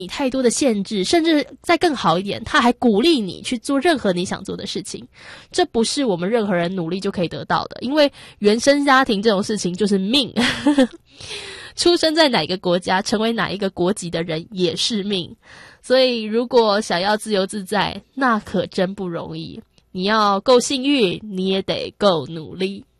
你太多的限制，甚至再更好一点，他还鼓励你去做任何你想做的事情。这不是我们任何人努力就可以得到的，因为原生家庭这种事情就是命。出生在哪个国家，成为哪一个国籍的人也是命。所以如果想要自由自在，那可真不容易。你要够幸运，你也得够努力。